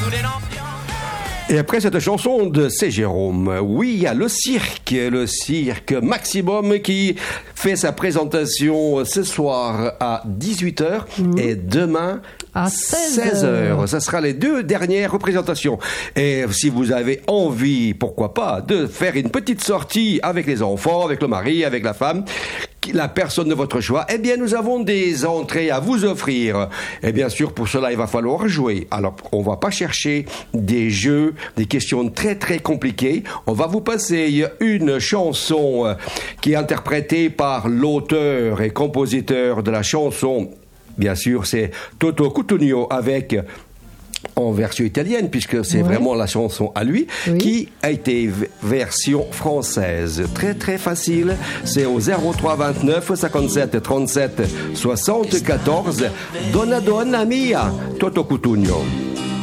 Et après cette chanson de C. Jérôme, oui, il y a le cirque Maximum qui fait sa présentation ce soir à 18h et demain à 16h. Ça sera les 2 dernières représentations. Et si vous avez envie, pourquoi pas, de faire une petite sortie avec les enfants, avec le mari, avec la femme, la personne de votre choix, eh bien, nous avons des entrées à vous offrir. Et bien sûr, pour cela, il va falloir jouer. Alors, on va pas chercher des jeux, des questions très, très compliquées. On va vous passer une chanson qui est interprétée par l'auteur et compositeur de la chanson. Bien sûr, c'est Toto Cutugno avec... en version italienne, puisque c'est vraiment la chanson à lui, qui a été version française. Très très facile, c'est au 03 29 57 37 74 Donna Donna Mia, Toto Cutugno.